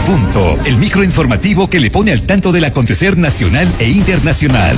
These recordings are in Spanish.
punto, el microinformativo que le pone al tanto del acontecer nacional e internacional.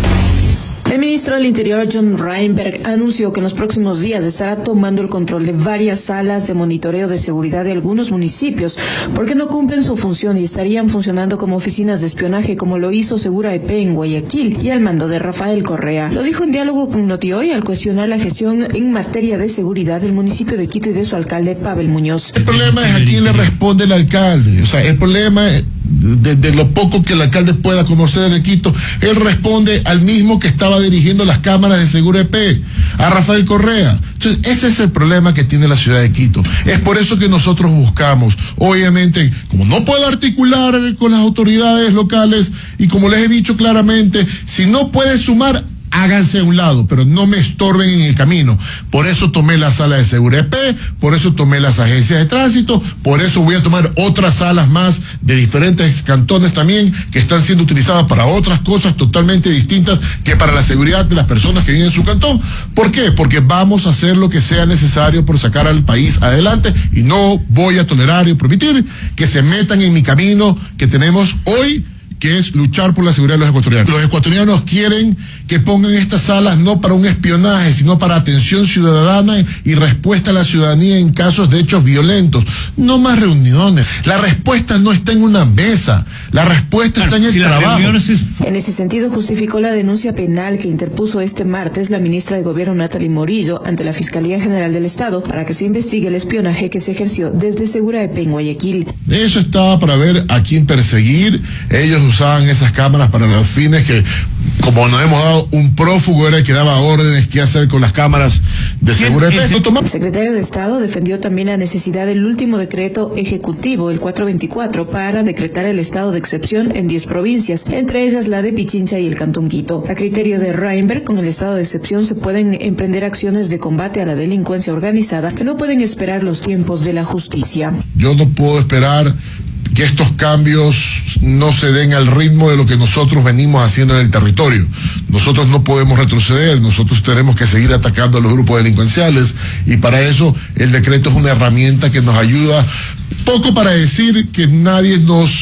El ministro del Interior, John Reinberg, anunció que en los próximos días estará tomando el control de varias salas de monitoreo de seguridad de algunos municipios, porque no cumplen su función y estarían funcionando como oficinas de espionaje, como lo hizo Segura EP en Guayaquil y al mando de Rafael Correa. Lo dijo en diálogo con Notioy al cuestionar la gestión en materia de seguridad del municipio de Quito y de su alcalde, Pavel Muñoz. El problema es a quién le responde el alcalde. O sea, el problema es de lo poco que el alcalde pueda conocer de Quito, él responde al mismo que estaba dirigiendo las cámaras de Segura EP, a Rafael Correa. Entonces, ese es el problema que tiene la ciudad de Quito. Es por eso que nosotros buscamos, obviamente, como no puedo articular con las autoridades locales, y como les he dicho claramente, si no puede sumar, háganse a un lado, pero no me estorben en el camino. Por eso tomé la sala de Segura EP, por eso tomé las agencias de tránsito, por eso voy a tomar otras salas más de diferentes cantones también, que están siendo utilizadas para otras cosas totalmente distintas que para la seguridad de las personas que viven en su cantón. ¿Por qué? Porque vamos a hacer lo que sea necesario por sacar al país adelante, y no voy a tolerar y permitir que se metan en mi camino que tenemos hoy, que es luchar por la seguridad de los ecuatorianos. Los ecuatorianos quieren que pongan estas salas no para un espionaje, sino para atención ciudadana y respuesta a la ciudadanía en casos de hechos violentos. No más reuniones. La respuesta no está en una mesa, la respuesta está en el trabajo. En ese sentido, justificó la denuncia penal que interpuso este martes la ministra de Gobierno, Natalie Morillo, ante la Fiscalía General del Estado para que se investigue el espionaje que se ejerció desde Segura EP en Guayaquil. Eso estaba para ver a quién perseguir. Ellos usaban esas cámaras para los fines que, como nos hemos dado, un prófugo era el que daba órdenes qué hacer con las cámaras de Segura EP. El secretario de Estado defendió también la necesidad del último decreto ejecutivo, el 424, para decretar el estado de excepción en 10 provincias, entre ellas la de Pichincha y el Cantón Quito. A criterio de Reinberg, con el estado de excepción se pueden emprender acciones de combate a la delincuencia organizada que no pueden esperar los tiempos de la justicia. Yo no puedo esperar que estos cambios no se den al ritmo de lo que nosotros venimos haciendo en el territorio. Nosotros no podemos retroceder, nosotros tenemos que seguir atacando a los grupos delincuenciales, y para eso el decreto es una herramienta que nos ayuda, poco para decir que nadie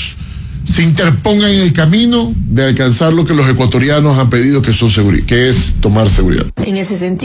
se interponga en el camino de alcanzar lo que los ecuatorianos han pedido, que es tomar seguridad. En ese sentido,